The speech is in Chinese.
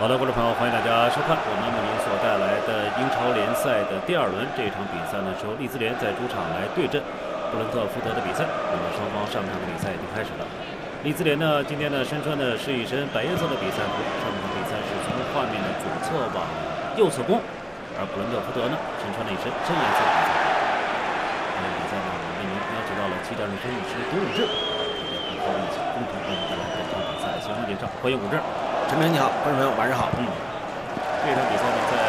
好的，观众朋友，欢迎大家收看我们为您所带来的英超联赛的第二轮。这场比赛呢是由利兹联在主场来对阵布伦特福德的比赛。那么双方上场的比赛已经开始了。利兹联呢今天呢身穿的是一身白颜色的比赛服，上场比赛是从画面的左侧往右侧攻，而布伦特福德呢身穿了一身深颜色的比赛服。这场比赛呢，我们为您邀请到了7战6胜1师董武志，和我们一起共同为您带来本场比赛的相关介绍。欢迎武志。 陈明你好，观众朋友晚上好。 这场比赛呢，在